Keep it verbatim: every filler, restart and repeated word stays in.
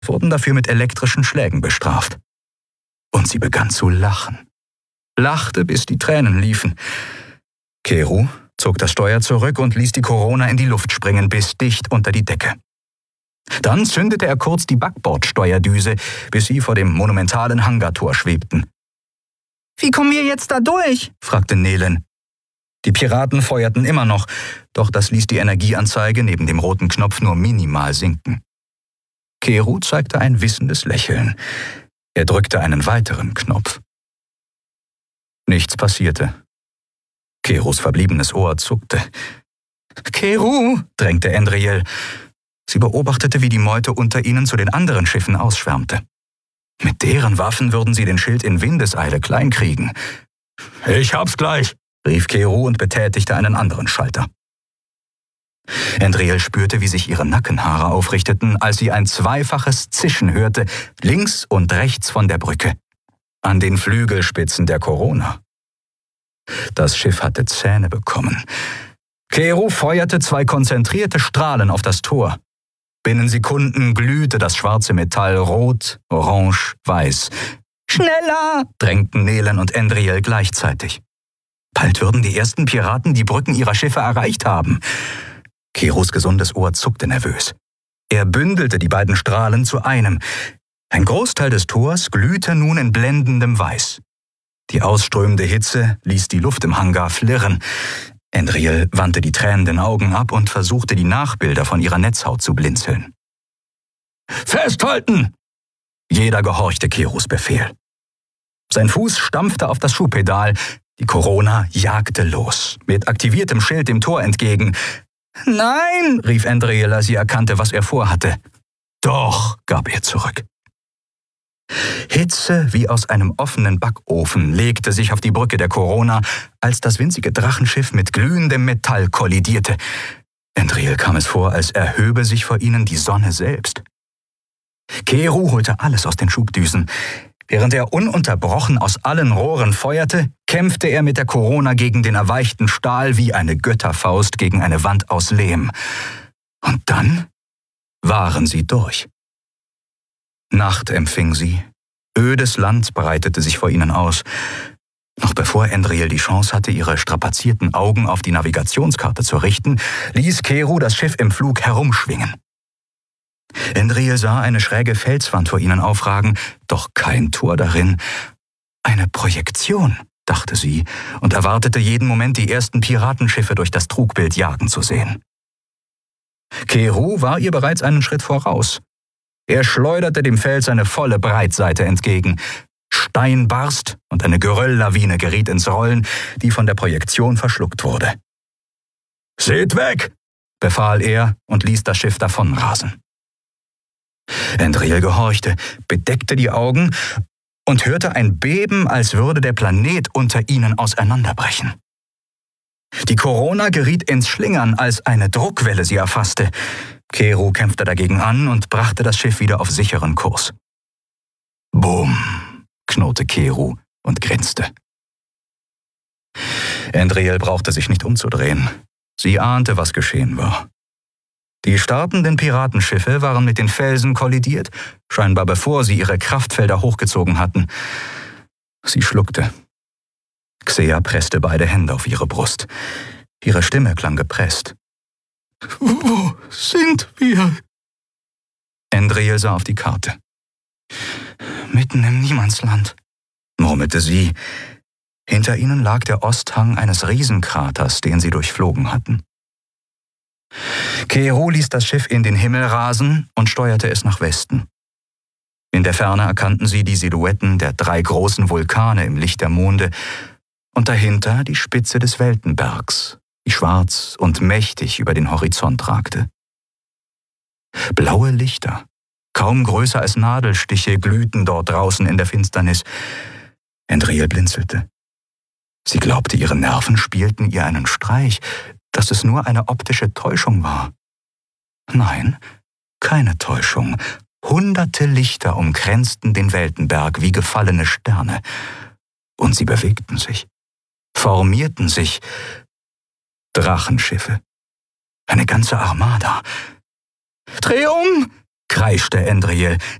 wurden dafür mit elektrischen Schlägen bestraft. Und sie begann zu lachen. Lachte, bis die Tränen liefen. Keru zog das Steuer zurück und ließ die Corona in die Luft springen, bis dicht unter die Decke. Dann zündete er kurz die Backbordsteuerdüse, bis sie vor dem monumentalen Hangartor schwebten. »Wie kommen wir jetzt da durch?« fragte Nelen. Die Piraten feuerten immer noch, doch das ließ die Energieanzeige neben dem roten Knopf nur minimal sinken. Keru zeigte ein wissendes Lächeln. Er drückte einen weiteren Knopf. Nichts passierte. Kerus verbliebenes Ohr zuckte. »Keru«, drängte Endriel. Sie beobachtete, wie die Meute unter ihnen zu den anderen Schiffen ausschwärmte. Mit deren Waffen würden sie den Schild in Windeseile kleinkriegen. »Ich hab's gleich«, rief Keru und betätigte einen anderen Schalter. Endriel spürte, wie sich ihre Nackenhaare aufrichteten, als sie ein zweifaches Zischen hörte, links und rechts von der Brücke. An den Flügelspitzen der Corona. Das Schiff hatte Zähne bekommen. Keru feuerte zwei konzentrierte Strahlen auf das Tor. Binnen Sekunden glühte das schwarze Metall rot, orange, weiß. »Schneller!« drängten Nelen und Endriel gleichzeitig. Bald würden die ersten Piraten die Brücken ihrer Schiffe erreicht haben. Kerus gesundes Ohr zuckte nervös. Er bündelte die beiden Strahlen zu einem. Ein Großteil des Tors glühte nun in blendendem Weiß. Die ausströmende Hitze ließ die Luft im Hangar flirren. Endriel wandte die tränenden Augen ab und versuchte, die Nachbilder von ihrer Netzhaut zu blinzeln. »Festhalten!« Jeder gehorchte Kerus Befehl. Sein Fuß stampfte auf das Schubpedal. Die Corona jagte los, mit aktiviertem Schild dem Tor entgegen. »Nein«, rief Endriel, als sie erkannte, was er vorhatte. »Doch«, gab er zurück. Hitze wie aus einem offenen Backofen legte sich auf die Brücke der Corona, als das winzige Drachenschiff mit glühendem Metall kollidierte. Endriel kam es vor, als erhöbe sich vor ihnen die Sonne selbst. Keru holte alles aus den Schubdüsen. Während er ununterbrochen aus allen Rohren feuerte, kämpfte er mit der Corona gegen den erweichten Stahl wie eine Götterfaust gegen eine Wand aus Lehm. Und dann waren sie durch. Nacht empfing sie. Ödes Land breitete sich vor ihnen aus. Noch bevor Endriel die Chance hatte, ihre strapazierten Augen auf die Navigationskarte zu richten, ließ Keru das Schiff im Flug herumschwingen. Endriel sah eine schräge Felswand vor ihnen aufragen, doch kein Tor darin. Eine Projektion, dachte sie, und erwartete jeden Moment, die ersten Piratenschiffe durch das Trugbild jagen zu sehen. Keru war ihr bereits einen Schritt voraus. Er schleuderte dem Fels eine volle Breitseite entgegen. Stein barst und eine Gerölllawine geriet ins Rollen, die von der Projektion verschluckt wurde. »Seht weg«, befahl er und ließ das Schiff davonrasen. Endriel gehorchte, bedeckte die Augen und hörte ein Beben, als würde der Planet unter ihnen auseinanderbrechen. Die Corona geriet ins Schlingern, als eine Druckwelle sie erfasste. Keru kämpfte dagegen an und brachte das Schiff wieder auf sicheren Kurs. »Bumm«, knurrte Keru und grinste. Endriel brauchte sich nicht umzudrehen. Sie ahnte, was geschehen war. Die startenden Piratenschiffe waren mit den Felsen kollidiert, scheinbar bevor sie ihre Kraftfelder hochgezogen hatten. Sie schluckte. Xea presste beide Hände auf ihre Brust. Ihre Stimme klang gepresst. »Wo sind wir?« Endriel sah auf die Karte. »Mitten im Niemandsland«, murmelte sie. Hinter ihnen lag der Osthang eines Riesenkraters, den sie durchflogen hatten. Keru ließ das Schiff in den Himmel rasen und steuerte es nach Westen. In der Ferne erkannten sie die Silhouetten der drei großen Vulkane im Licht der Monde und dahinter die Spitze des Weltenbergs, die schwarz und mächtig über den Horizont ragte. Blaue Lichter, kaum größer als Nadelstiche, glühten dort draußen in der Finsternis. Endriel blinzelte. Sie glaubte, ihre Nerven spielten ihr einen Streich, dass es nur eine optische Täuschung war. Nein, keine Täuschung. Hunderte Lichter umkränzten den Weltenberg wie gefallene Sterne. Und sie bewegten sich, formierten sich. Drachenschiffe. Eine ganze Armada. »Dreh um!« kreischte Endriel,